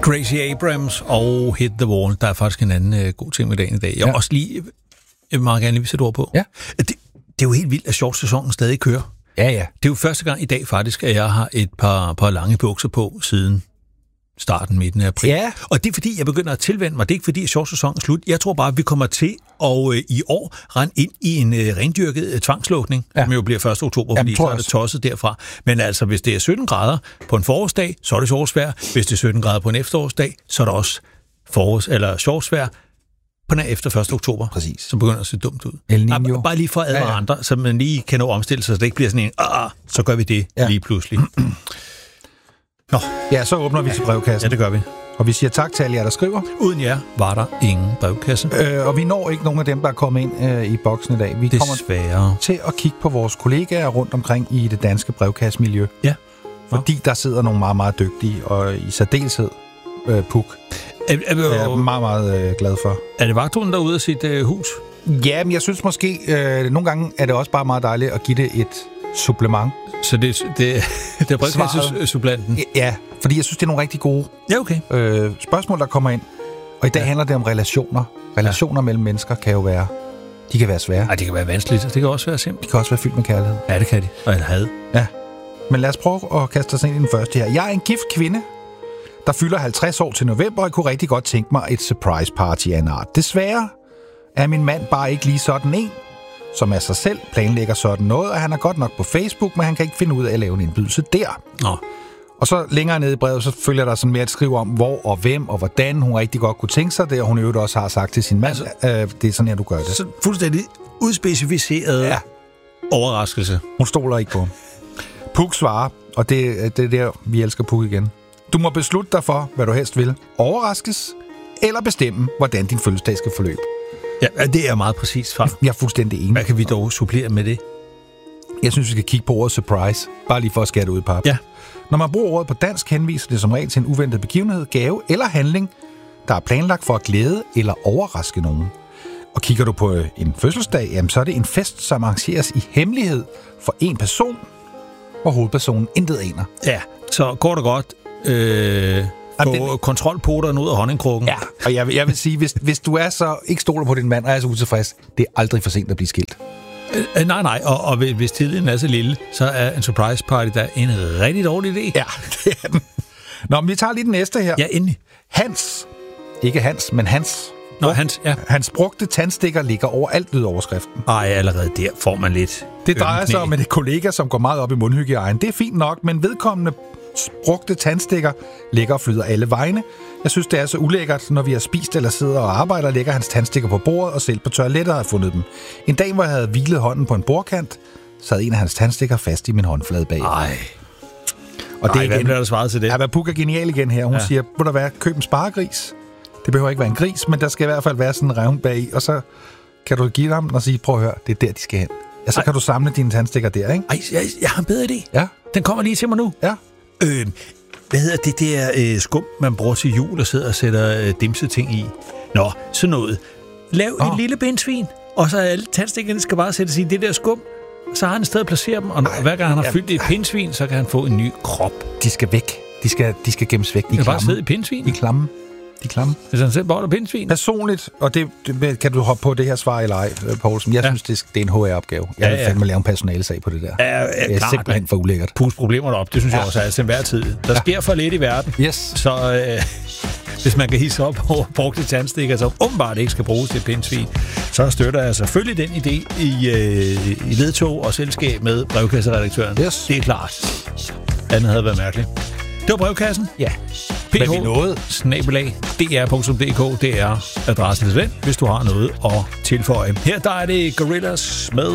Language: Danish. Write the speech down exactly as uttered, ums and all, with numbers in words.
Gracie Abrams og Hit the Wall. Der er faktisk en anden uh, god ting med dagen i dag. Jeg vil ja. også lige, jeg vil meget gerne lige sætte ord på. Ja. Det, det er jo helt vildt, at shortsæsonen stadig kører. Ja, ja. Det er jo første gang i dag faktisk, at jeg har et par, par lange bukser på siden starten, midten af april. Ja. Og det er fordi, jeg begynder at tilvende mig. Det er ikke fordi, shortsæsonen er slut. Jeg tror bare, at vi kommer til at øh, i år rende ind i en øh, rendyrket øh, tvangslukning, ja. som jo bliver første oktober, fordi så er det tosset derfra. Men altså, hvis det er sytten grader på en forårsdag, så er det shortsvejr. Hvis det er sytten grader på en efterårsdag, så er det også forårs- eller shortsvejr på den efter første oktober. Præcis. Så begynder det at se dumt ud. El Niño. Bare lige for at advare ja, ja. andre, så man lige kan nå omstille sig, så det ikke bliver sådan en, ah, så gør vi det ja. lige pludselig. Nå. Ja, så åbner vi til brevkassen. Ja, det gør vi. Og vi siger tak til alle jer, der skriver. Uden jer var der ingen brevkasse. Øh, og vi når ikke nogen af dem, der er kommet ind øh, i boksen i dag. Vi Desværre. kommer til at kigge på vores kollegaer rundt omkring i det danske brevkassemiljø. Ja. Fordi der sidder nogle meget, meget dygtige, og i særdeleshed øh, Puk. Er, er, er, jeg er meget, meget øh, glad for. Er det vagthunden derude af sit øh, hus? Ja, men jeg synes måske, øh, nogle gange er det også bare meget dejligt at give det et supplement. Så det, det, det er brevkasse-supplanten? Ja, fordi jeg synes, det er nogle rigtig gode ja, okay. øh, spørgsmål, der kommer ind. Og i dag ja. handler det om relationer. Relationer ja. mellem mennesker kan jo være, de kan være svære. Nej, det kan være vanskeligt, det kan også være simpelt. De kan også være fyldt med kærlighed. Ja, det kan de. Og en had. Ja. Men lad os prøve at kaste os ind i den første her. Jeg er en gift kvinde, der fylder halvtreds år til november, og jeg kunne rigtig godt tænke mig et surprise party af en art. Desværre er min mand bare ikke lige sådan en, som af sig selv planlægger sådan noget, og han er godt nok på Facebook, men han kan ikke finde ud af at lave en indbydelse der. Nå. Og så længere nede i brevet, så følger der sådan mere at skrive om, hvor og hvem og hvordan hun rigtig godt kunne tænke sig det, og hun i øvrigt også har sagt til sin mand, altså, øh, det er sådan her, du gør det. Så fuldstændig udspecificeret ja. overraskelse. Hun stoler ikke på ham. Puk svarer, og det, det er der, vi elsker Puk igen. Du må beslutte dig for, hvad du helst vil. Overraskes, eller bestemme, hvordan din fødselsdag skal forløbe. Ja, det er meget præcist, far. Jeg er fuldstændig enig. Hvad kan vi dog supplere med det? Jeg synes, vi skal kigge på ordet surprise. Bare lige for at skære det ud i pap. Ja. Når man bruger ordet på dansk, henviser det som regel til en uventet begivenhed, gave eller handling, der er planlagt for at glæde eller overraske nogen. Og kigger du på en fødselsdag, jamen, så er det en fest, som arrangeres i hemmelighed for en person, hvor hovedpersonen intet aner. Ja, så kort og godt... Øh... Få den... kontrolpoteren ud af honningkrukken. Ja, og jeg vil, jeg vil sige, hvis, hvis du er så ikke stoler på din mand, og er så utilfreds, det er aldrig for sent at blive skilt. Øh, nej, nej, og, og hvis tilliden er så lille, så er en surprise party der en rigtig dårlig idé. Ja, det er den. Nå, men vi tager lige den næste her. Ja, endelig. Hans, ikke Hans, men Hans. Nå, Hans, ja. Hans brugte tandstikker ligger overalt, lyder overskriften. Ej, allerede der får man lidt. Det drejer sig om en kollega, som går meget op i mundhygiejne. Det er fint nok, men vedkommende brugte tandstikker ligger og flyder alle vegne. Jeg synes, det er så ulækkert, når vi har spist eller sidder og arbejder, ligger hans tandstikker på bordet, og selv på toilettet har jeg fundet dem. En dag, hvor jeg havde hvilet hånden på en bordkant, sad en af hans tandstikker fast i min håndflade bag. Ej. Og det Ej, hvem bliver der svaret til det? Ja, Puk er genial igen her. Hun ja. siger, må der være køb en sparegris? Det behøver ikke være en gris, men der skal i hvert fald være sådan en revn bag, og så kan du give dem og sige, prøv at høre, det er der, de skal hen. Ja, så Ej. kan du samle dine tandstikker der, ikke? Ej, jeg, jeg har en bedre idé. Ja. Den kommer lige til mig nu. Ja. Øh, hvad hedder det der øh, skum, man bruger til jul og sidder og sætter øh, dimseting i? Nå, sådan noget. Lav oh. et lille bindsvin, og så alle tandstikkerne skal bare sættes i det der skum. Så har han et sted at placere dem, og Ej, hver gang han har ja, fyldt det i pindsvin, så kan han få en ny krop. De skal væk. De skal, de skal gemmes væk. De kan bare sidde i pindsvin. I klamme. De klamme. Hvis han selv bor pindsvin. Personligt, og det, det kan du hoppe på det her svar eller ej, Poulsen. Jeg ja. synes, det, det er en H R-opgave. Jeg vil ja, ja. fandme lave en personalesag på det der. Ja, ja, ja, det er klart, simpelthen for ulækkert. Pus problemerne op, det synes ja. jeg også er til hver tid. Der ja. sker for lidt i verden. Yes. Så øh, hvis man kan hisse op over brugte tandstikker, som åbenbart ikke skal bruges til pindsvin, så støtter jeg selvfølgelig den idé i, øh, i ledtog og selskab med brevkasseredaktøren. Yes. Det er klart. Andet havde været mærkeligt. Det var brevkassen. Ja. P H snabelag D R punktum D K. Det er adressen til den, hvis du har noget at tilføje. Her der er det Gorillaz med